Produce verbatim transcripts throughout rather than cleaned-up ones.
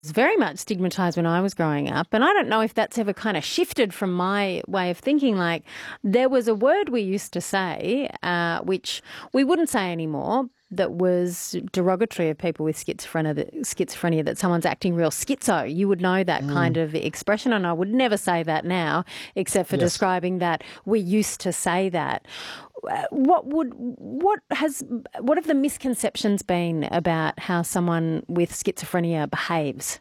was very much stigmatized when I was growing up. And I don't know if that's ever kind of shifted from my way of thinking. Like, there was a word we used to say, uh, which we wouldn't say anymore, that was derogatory of people with schizophrenia, that, schizophrenia, that someone's acting real schizo. You would know that Mm, kind of expression, and I would never say that now, except for yes. describing that we used to say that. Uh, What would what has what have the misconceptions been about how someone with schizophrenia behaves?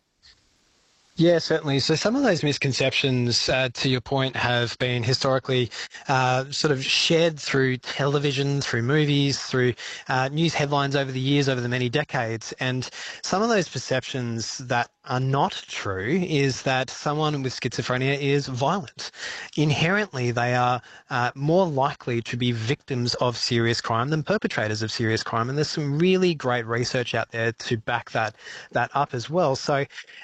Yeah, certainly. So some of those misconceptions, uh, to your point, have been historically uh, sort of shared through television, through movies, through uh, news headlines over the years, over the many decades. And some of those perceptions that are not true is that someone with schizophrenia is violent. Inherently, they are uh, more likely to be victims of serious crime than perpetrators of serious crime. And there's some really great research out there to back that that up as well. So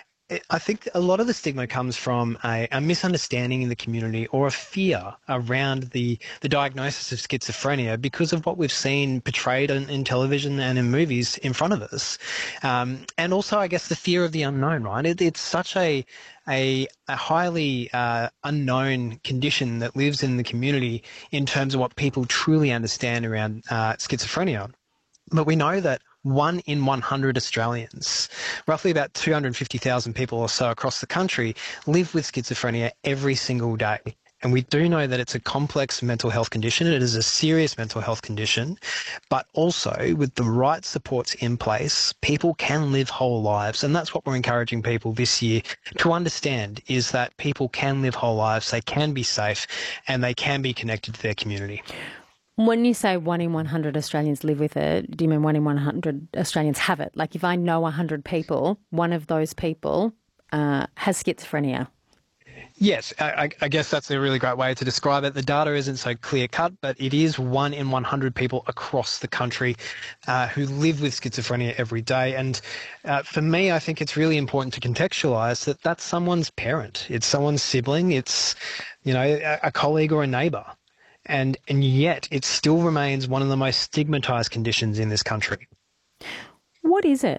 I think a lot of the stigma comes from a, a misunderstanding in the community or a fear around the, the diagnosis of schizophrenia because of what we've seen portrayed in, in television and in movies in front of us. Um, and also, I guess, the fear of the unknown, right? It, it's such a, a, a highly uh, unknown condition that lives in the community in terms of what people truly understand around uh, schizophrenia. But we know that one in one hundred Australians, roughly about two hundred fifty thousand people or so across the country, live with schizophrenia every single day. And we do know that it's a complex mental health condition. It is a serious mental health condition. But also, with the right supports in place, people can live whole lives. And that's what we're encouraging people this year to understand, is that people can live whole lives, they can be safe, and they can be connected to their community. When you say one in one hundred Australians live with it, do you mean one in one hundred Australians have it? Like, if I know one hundred people, one of those people uh, has schizophrenia. Yes, I, I guess that's a really great way to describe it. The data isn't so clear cut, but it is one in one hundred people across the country uh, who live with schizophrenia every day. And uh, for me, I think it's really important to contextualize that that's someone's parent, it's someone's sibling, it's, you know, a, a colleague or a neighbor. And, and yet it still remains one of the most stigmatized conditions in this country. What is it?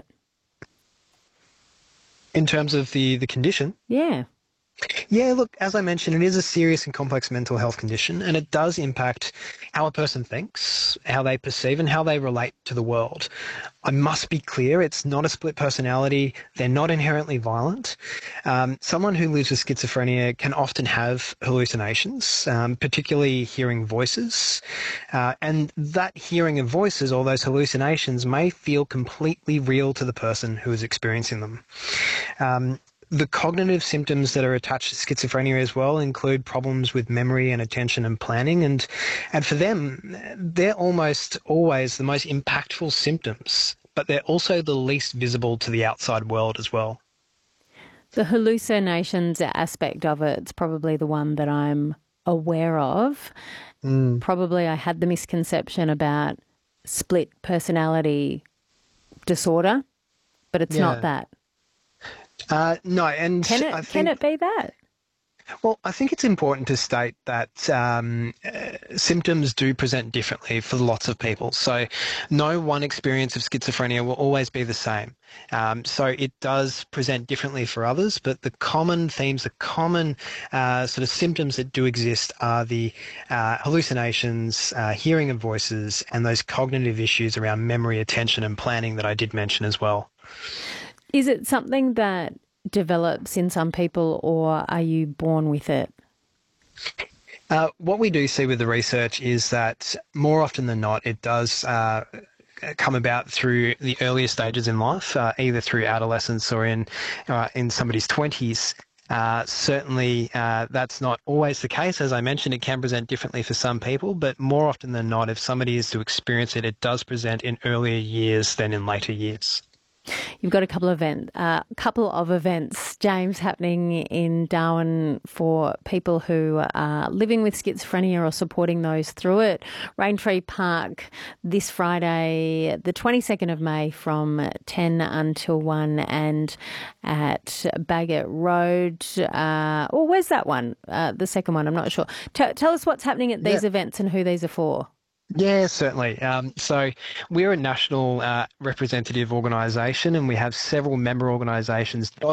In terms of the, the condition, Yeah. yeah, look, as I mentioned, it is a serious and complex mental health condition, and it does impact how a person thinks, how they perceive, and how they relate to the world. I must be clear, it's not a split personality. They're not inherently violent. Um, someone who lives with schizophrenia can often have hallucinations, um, particularly hearing voices. Uh, and that hearing of voices or those hallucinations may feel completely real to the person who is experiencing them. Um, The cognitive symptoms that are attached to schizophrenia as well include problems with memory and attention and planning. And, and for them, they're almost always the most impactful symptoms, but they're also the least visible to the outside world as well. The hallucinations aspect of it's probably the one that I'm aware of. Mm, Probably I had the misconception about split personality disorder, but it's not yeah. that. Uh, no, and Can I it can think it be that? Well, I think it's important to state that um, uh, symptoms do present differently for lots of people. So no one experience of schizophrenia will always be the same. Um, so it does present differently for others, but the common themes, the common uh, sort of symptoms that do exist are the uh, hallucinations, uh, hearing of voices, and those cognitive issues around memory, attention, and planning that I did mention as well. Is it something that develops in some people, or are you born with it? Uh, what we do see with the research is that more often than not, it does uh, come about through the earlier stages in life, uh, either through adolescence or in uh, in somebody's twenties. Uh, certainly, uh, that's not always the case. As I mentioned, it can present differently for some people, but more often than not, if somebody is to experience it, it does present in earlier years than in later years. You've got a couple of event, uh, couple of events, James, happening in Darwin for people who are living with schizophrenia or supporting those through it. Raintree Park this Friday, the twenty-second of May, from ten until one, and at Baggett Road. Uh, oh, where's that one? Uh, the second one, I'm not sure. T- tell us what's happening at Yeah. these events and who these are for. Yeah, certainly. Um, so we're a national uh, representative organisation, and we have several member organisations